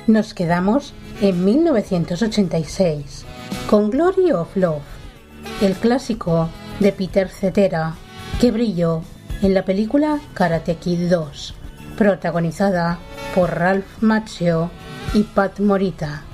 Nos quedamos en 1986 con Glory of Love, el clásico de Peter Cetera que brilló en la película Karate Kid 2, protagonizada por Ralph Macchio y Pat Morita.